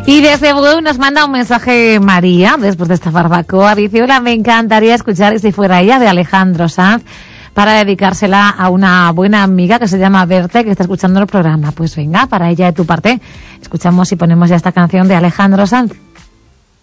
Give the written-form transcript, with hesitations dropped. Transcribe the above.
Y desde Bueu nos manda un mensaje María, después de esta barbacoa. Dice, hola, me encantaría escuchar Si fuera ella, de Alejandro Sanz, para dedicársela a una buena amiga que se llama Berta, que está escuchando el programa. Pues venga, para ella de tu parte, escuchamos y ponemos ya esta canción de Alejandro Sanz.